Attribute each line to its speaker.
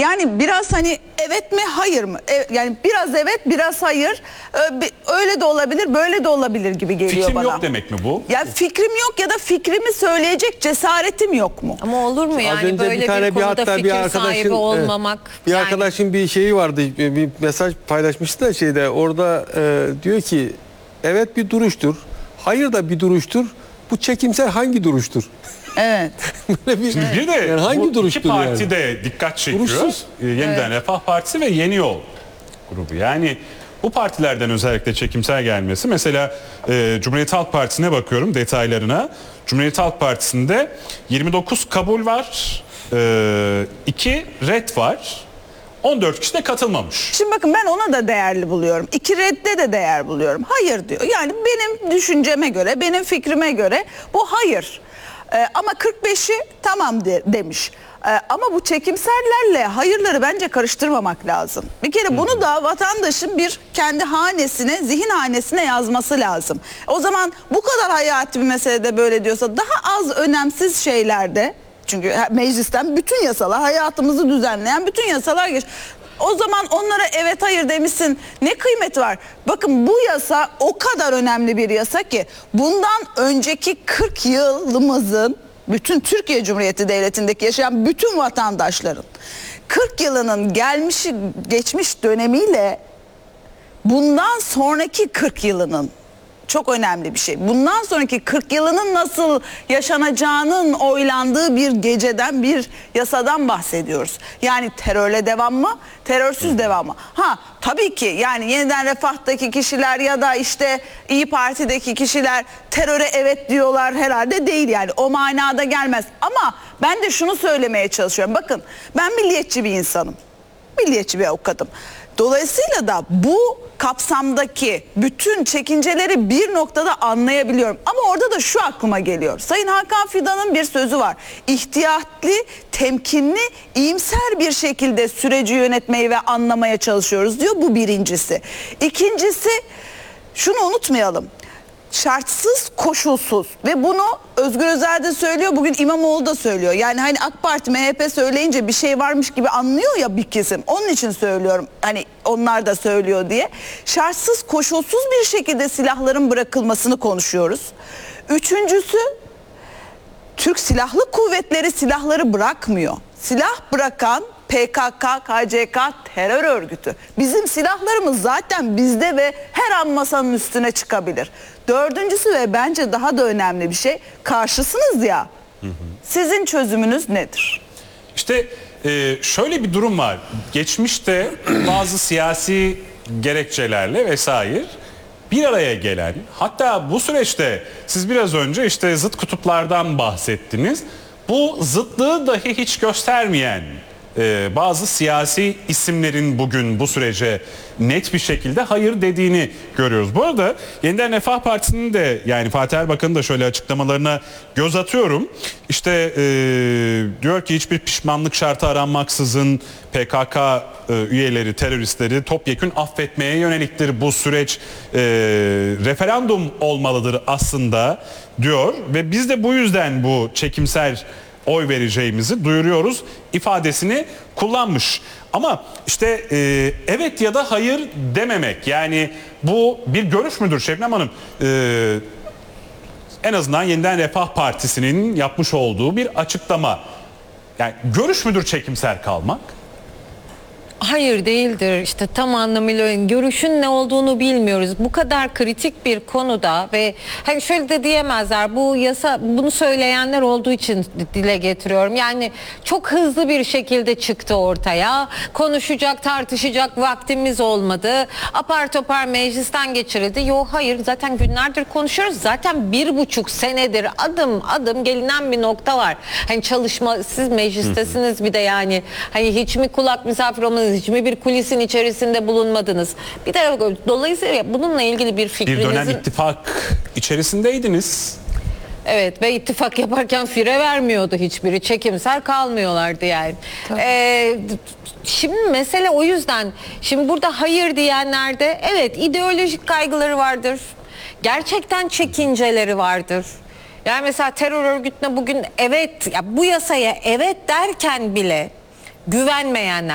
Speaker 1: Yani biraz hani evet mi hayır mı? Yani biraz evet biraz hayır. Öyle de olabilir böyle de olabilir gibi geliyor
Speaker 2: Fikrim
Speaker 1: bana.
Speaker 2: yok demek mi bu?
Speaker 1: Ya fikrim yok ya da fikrimi söyleyecek cesaretim yok mu?
Speaker 3: Ama olur mu yani
Speaker 4: önce
Speaker 3: böyle bir konuda fikir sahibi olmamak?
Speaker 4: Bir
Speaker 3: yani...
Speaker 4: arkadaşın bir şeyi vardı, bir mesaj paylaşmıştı da şeyde, orada diyor ki evet bir duruştur, hayır da bir duruştur, bu çekimser hangi duruştur?
Speaker 1: Evet.
Speaker 4: Böyle bir,
Speaker 2: Şimdi bir de
Speaker 4: yani hangi
Speaker 2: bu iki
Speaker 4: duruştur
Speaker 2: parti
Speaker 4: yani?
Speaker 2: de dikkat çekiyor.
Speaker 4: Duruşsuz.
Speaker 2: Yeniden Refah Partisi ve Yeni Yol grubu. Yani bu partilerden özellikle çekimsel gelmesi. Mesela Cumhuriyet Halk Partisi'ne bakıyorum detaylarına. Cumhuriyet Halk Partisi'nde 29 kabul var, 2 red var. 14 kişi de katılmamış.
Speaker 1: Şimdi bakın ben ona da değerli buluyorum. 2 redde de değer buluyorum. Hayır diyor. Yani benim düşünceme göre, benim fikrime göre bu hayır. Ama 45'i tamam demiş. Ama bu çekimserlerle hayırları bence karıştırmamak lazım. Bir kere bunu da vatandaşın bir kendi hanesine, zihin hanesine yazması lazım. O zaman bu kadar hayati bir meselede böyle diyorsa daha az önemsiz şeylerde, çünkü meclisten bütün yasalar, hayatımızı düzenleyen bütün yasalar geç. O zaman onlara evet hayır demişsin, ne kıymeti var? Bakın bu yasa o kadar önemli bir yasa ki bundan önceki 40 yılımızın, bütün Türkiye Cumhuriyeti Devleti'ndeki yaşayan bütün vatandaşların 40 yılının geçmiş dönemiyle bundan sonraki 40 yılının çok önemli bir şey. Bundan sonraki 40 yılının nasıl yaşanacağının oylandığı bir geceden, bir yasadan bahsediyoruz. Yani terörle devam mı, terörsüz devam mı? Ha tabii ki yani Yeniden Refah'taki kişiler ya da işte İyi Parti'deki kişiler teröre evet diyorlar herhalde değil yani. O manada gelmez. Ama ben de şunu söylemeye çalışıyorum. Bakın ben milliyetçi bir insanım. Milliyetçi bir avukatım. Dolayısıyla da bu kapsamdaki bütün çekinceleri bir noktada anlayabiliyorum. Ama orada da şu aklıma geliyor. Sayın Hakan Fidan'ın bir sözü var. İhtiyatlı, temkinli, iyimser bir şekilde süreci yönetmeyi ve anlamaya çalışıyoruz diyor. Bu birincisi. İkincisi şunu unutmayalım. Şartsız, koşulsuz ve bunu Özgür Özel de söylüyor, bugün İmamoğlu da söylüyor. Yani hani AK Parti, MHP söyleyince bir şey varmış gibi anlıyor ya bir kesim. Onun için söylüyorum hani onlar da söylüyor diye. Şartsız, koşulsuz bir şekilde silahların bırakılmasını konuşuyoruz. Üçüncüsü, Türk Silahlı Kuvvetleri silahları bırakmıyor. Silah bırakan PKK, KCK terör örgütü. Bizim silahlarımız zaten bizde ve her an masanın üstüne çıkabilir. Dördüncüsü ve bence daha da önemli bir şey, karşısınız ya. Sizin çözümünüz nedir?
Speaker 2: İşte şöyle bir durum var. Geçmişte bazı siyasi gerekçelerle vesaire bir araya gelen, hatta bu süreçte siz biraz önce işte zıt kutuplardan bahsettiniz. Bu zıtlığı dahi hiç göstermeyen bazı siyasi isimlerin bugün bu sürece net bir şekilde hayır dediğini görüyoruz. Bu arada Yeniden Refah Partisi'nin de yani Fatih Erbakan'ın da şöyle açıklamalarına göz atıyorum. İşte diyor ki hiçbir pişmanlık şartı aranmaksızın PKK üyeleri, teröristleri topyekün affetmeye yöneliktir bu süreç. Referandum olmalıdır aslında diyor ve biz de bu yüzden bu çekimser oy vereceğimizi duyuruyoruz ifadesini kullanmış. Ama işte evet ya da hayır dememek, yani bu bir görüş müdür Şebnem Hanım? En azından Yeniden Refah Partisi'nin yapmış olduğu bir açıklama. Yani görüş müdür çekimser kalmak?
Speaker 3: Hayır değildir. İşte tam anlamıyla görüşün ne olduğunu bilmiyoruz. Bu kadar kritik bir konuda ve hani şöyle de diyemezler. Bu yasa, bunu söyleyenler olduğu için dile getiriyorum. Yani çok hızlı bir şekilde çıktı ortaya. Konuşacak, tartışacak vaktimiz olmadı. Apar topar meclisten geçirildi. Yok hayır, zaten günlerdir konuşuyoruz. Zaten 1,5 senedir adım adım gelinen bir nokta var. Hani çalışma, siz meclistesiniz bir de yani. Hani hiç mi kulak misafir olmadınız? Hiç mi bir kulisin içerisinde bulunmadınız? Bir de dolayısıyla bununla ilgili bir fikrinizin...
Speaker 2: Bir dönem ittifak içerisindeydiniz.
Speaker 3: Evet ve ittifak yaparken fire vermiyordu hiçbiri. Çekimser kalmıyorlardı yani. Şimdi mesele o yüzden. Şimdi burada hayır diyenlerde evet ideolojik kaygıları vardır. Gerçekten çekinceleri vardır. Yani mesela terör örgütüne bugün evet, ya bu yasaya evet derken bile güvenmeyenler